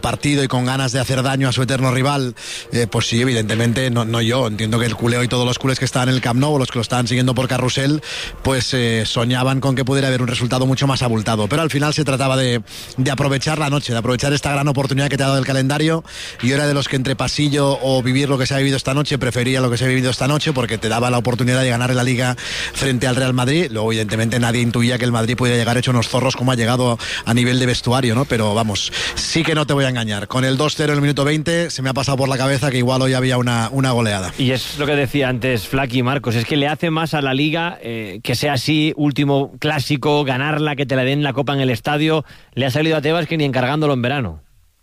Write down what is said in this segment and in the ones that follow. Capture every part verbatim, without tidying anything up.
partido y con ganas de hacer daño a su eterno rival, eh, pues sí, evidentemente, no, no yo, entiendo que el culeo y todos los culés que estaban en el Camp Nou, o los que lo estaban siguiendo por carrusel, pues eh, soñaban con que pudiera haber un resultado mucho más abultado, pero al final se trataba de, de aprovechar la noche, de aprovechar esta gran oportunidad que te ha dado el calendario. Yo era de los que entre pasillo o vivir lo que se ha vivido esta noche, prefería lo que se ha vivido esta noche, porque te daba la oportunidad de ganar la Liga frente al Real Madrid. Luego evidentemente nadie intuía que el Madrid podía llegar hecho unos zorros como ha llegado a nivel de vestuario, ¿no? Pero vamos, sí que no te voy a engañar, con el dos cero en el minuto veinte se me ha pasado por la cabeza que igual hoy había una, una goleada. Y es lo que decía antes Flaky Marcos, es que le hace más a la Liga eh, que sea así, último clásico, ganarla, que te la den la copa en el estadio. Le ha salido a Tebas que ni encargándolo en verano.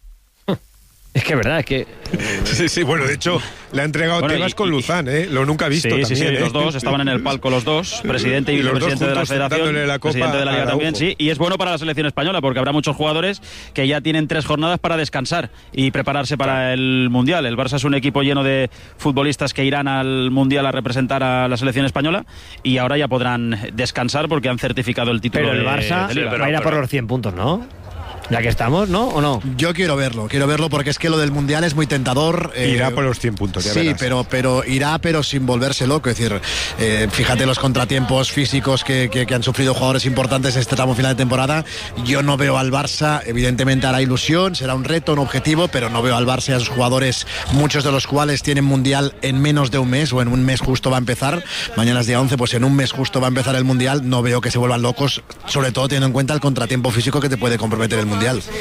Es que es verdad, es que... Sí, sí, bueno, de hecho, le ha entregado bueno, Tebas y, con Luzán, ¿eh? Lo nunca visto sí, también, sí, sí, ¿eh? los dos estaban en el palco, los dos, presidente y, y vicepresidente de la Federación, la presidente de la Liga también, sí, y es bueno para la selección española, porque habrá muchos jugadores que ya tienen tres jornadas para descansar y prepararse para el Mundial. El Barça es un equipo lleno de futbolistas que irán al Mundial a representar a la selección española, y ahora ya podrán descansar porque han certificado el título. Pero el Barça de, de va a ir a por los cien puntos, ¿no? Ya que estamos, ¿no? ¿O no? Yo quiero verlo, quiero verlo porque es que lo del Mundial es muy tentador. Eh, irá por los cien puntos, ya Sí, verás. pero, pero irá, pero sin volverse loco. Es decir, eh, fíjate los contratiempos físicos que, que, que han sufrido jugadores importantes en este tramo final de temporada. Yo no veo al Barça, evidentemente hará ilusión, será un reto, un objetivo, pero no veo al Barça y a sus jugadores, muchos de los cuales tienen Mundial en menos de un mes, o en un mes justo va a empezar. Mañana es día once, pues en un mes justo va a empezar el Mundial. No veo que se vuelvan locos, sobre todo teniendo en cuenta el contratiempo físico que te puede comprometer el Mundial.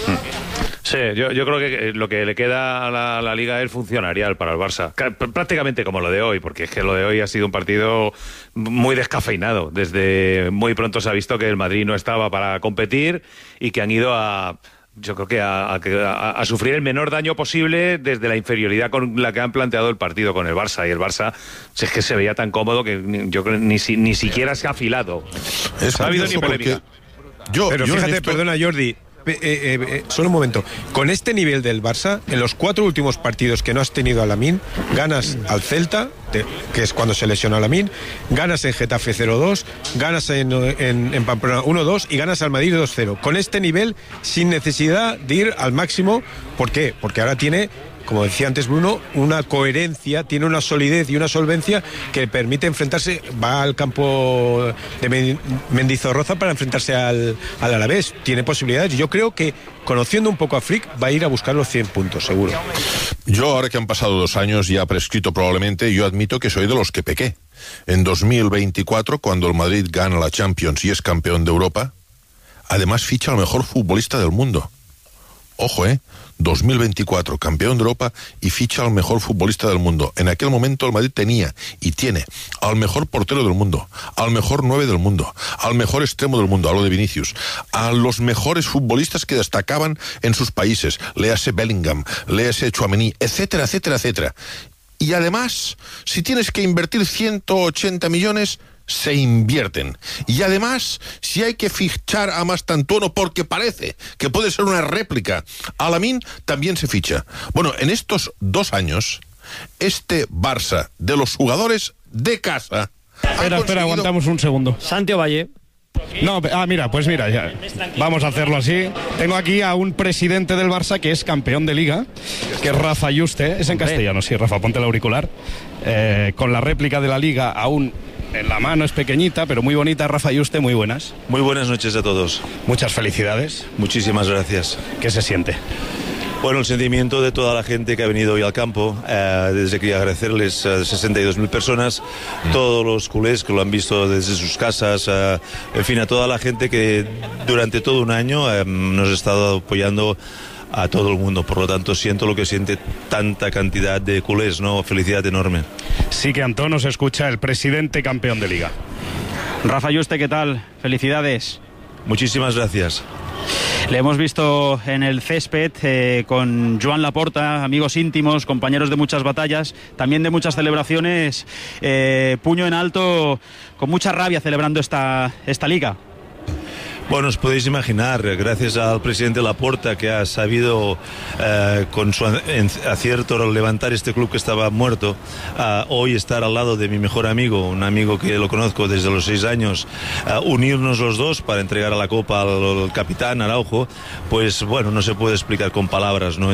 Sí, yo, yo creo que lo que le queda a la, a la Liga es funcionarial para el Barça. Prácticamente como lo de hoy, porque es que lo de hoy ha sido un partido muy descafeinado. Desde muy pronto se ha visto que el Madrid no estaba para competir y que han ido a... Yo creo que a, a, a sufrir el menor daño posible desde la inferioridad con la que han planteado el partido con el Barça. Y el Barça, si es que se veía tan cómodo que ni, yo creo ni, ni siquiera se ha afilado. Es no ha habido ni polémica. Yo, Pero yo fíjate, esto... perdona Jordi, Eh, eh, eh, solo un momento. Con este nivel del Barça, en los cuatro últimos partidos que no has tenido a Lamine, ganas al Celta, te, que es cuando se lesiona a Lamine, ganas en Getafe cero dos, ganas en, en, en Pamplona uno dos y ganas al Madrid dos cero. Con este nivel, sin necesidad de ir al máximo. ¿Por qué? Porque ahora tiene, como decía antes Bruno, una coherencia, tiene una solidez y una solvencia que le permite enfrentarse, va al campo de Mendizorroza para enfrentarse al, al Alavés, tiene posibilidades. Yo creo que, conociendo un poco a Flick, va a ir a buscar los cien puntos, seguro. Yo, ahora que han pasado dos años, ya prescrito probablemente, yo admito que soy de los que pequé. En dos mil veinticuatro, cuando el Madrid gana la Champions y es campeón de Europa, además ficha al mejor futbolista del mundo. Ojo, ¿eh? dos mil veinticuatro, campeón de Europa y ficha al mejor futbolista del mundo. En aquel momento el Madrid tenía y tiene al mejor portero del mundo, al mejor nueve del mundo, al mejor extremo del mundo, hablo de Vinicius, a los mejores futbolistas que destacaban en sus países, léase Bellingham, léase Tchouaméni, etcétera, etcétera, etcétera. Y además, si tienes que invertir ciento ochenta millones... se invierten. Y además, si hay que fichar a Mastantuono porque parece que puede ser una réplica a Lamine, también se ficha. Bueno, en estos dos años, este Barça de los jugadores de casa... Espera, espera, conseguido... aguantamos un segundo. Santiago Valle. No, ah, mira, pues mira, ya. Vamos a hacerlo así. Tengo aquí a un presidente del Barça que es campeón de Liga, que es Rafa Yuste. Es en castellano, sí, Rafa, ponte el auricular. Eh, con la réplica de la Liga aún en la mano, es pequeñita, pero muy bonita. Rafa Yuste, muy buenas. Muy buenas noches a todos. Muchas felicidades. Muchísimas gracias. ¿Qué se siente? Bueno, el sentimiento de toda la gente que ha venido hoy al campo, eh, desde que agradecerles a sesenta y dos mil personas, mm. todos los culés que lo han visto desde sus casas, eh, en fin, a toda la gente que durante todo un año eh, nos ha estado apoyando a todo el mundo. Por lo tanto, siento lo que siente tanta cantidad de culés, ¿no? Felicidad enorme. Sí que Antón nos escucha, el presidente campeón de Liga. Rafa Yuste, ¿qué tal? Felicidades. Muchísimas gracias. Le hemos visto en el césped eh, con Joan Laporta, amigos íntimos, compañeros de muchas batallas, también de muchas celebraciones, eh, puño en alto, con mucha rabia celebrando esta, esta liga. Bueno, os podéis imaginar, gracias al presidente Laporta, que ha sabido eh, con su acierto levantar este club que estaba muerto, uh, hoy estar al lado de mi mejor amigo, un amigo que lo conozco desde los seis años, uh, unirnos los dos para entregar a la copa al, al capitán Araujo, pues bueno, no se puede explicar con palabras, ¿no?